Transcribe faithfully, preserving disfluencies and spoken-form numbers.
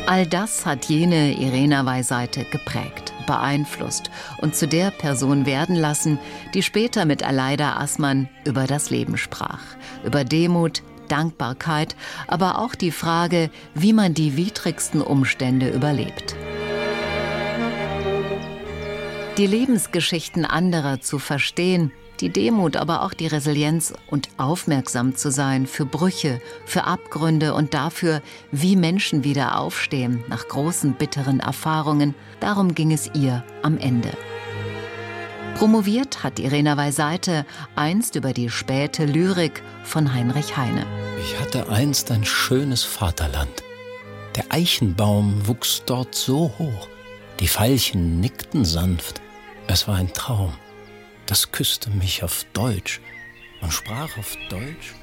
All das hat jene Irena Weiseite geprägt, beeinflusst und zu der Person werden lassen, die später mit Aleida Assmann über das Leben sprach. Über Demut, Dankbarkeit, aber auch die Frage, wie man die widrigsten Umstände überlebt. Die Lebensgeschichten anderer zu verstehen, die Demut, aber auch die Resilienz und aufmerksam zu sein für Brüche, für Abgründe und dafür, wie Menschen wieder aufstehen nach großen, bitteren Erfahrungen, darum ging es ihr am Ende. Promoviert hat Irena Weiseite einst über die späte Lyrik von Heinrich Heine. Ich hatte einst ein schönes Vaterland. Der Eichenbaum wuchs dort so hoch, die Veilchen nickten sanft. Es war ein Traum. Das küsste mich auf Deutsch und sprach auf Deutsch.